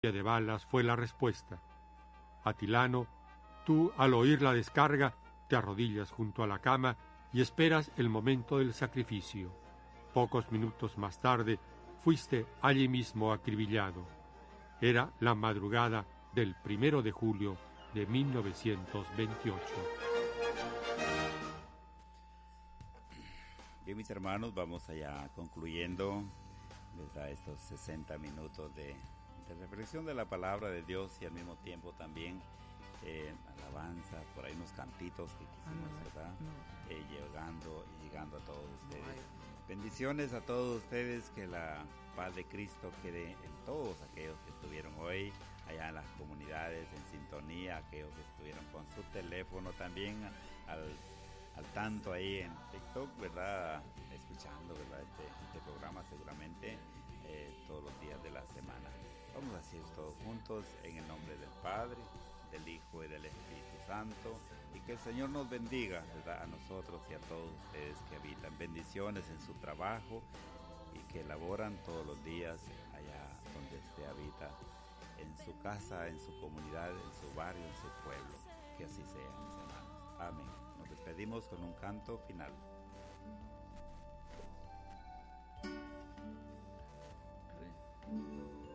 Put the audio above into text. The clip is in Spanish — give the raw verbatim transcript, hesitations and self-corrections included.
de balas fue la respuesta. Atilano, tú al oír la descarga te arrodillas junto a la cama y esperas el momento del sacrificio. Pocos minutos más tarde fuiste allí mismo acribillado. Era la madrugada del primero de julio de mil novecientos veintiocho. Bien, mis hermanos, vamos allá concluyendo ¿verdad? estos sesenta minutos de, de reflexión de la palabra de Dios y al mismo tiempo también eh, alabanza, por ahí unos cantitos que quisimos, ¿verdad? Eh, llegando y llegando a todos ustedes. Bendiciones a todos ustedes, que la paz de Cristo quede en todos aquellos que estuvieron hoy allá en las comunidades, en sintonía, aquellos que estuvieron con su teléfono también al, al tanto ahí en TikTok, ¿verdad? Escuchando, ¿verdad? Este, este programa seguramente eh, todos los días de la semana. Vamos a hacer todos juntos en el nombre del Padre, del Hijo y del Espíritu Santo, y que el Señor nos bendiga, ¿verdad? A nosotros y a todos ustedes que habitan. Bendiciones en su trabajo y que laboran todos los días allá donde usted habita, en su casa, en su comunidad, en su barrio, en su pueblo. Que así sea, mis hermanos. Amén. Nos despedimos con un canto final.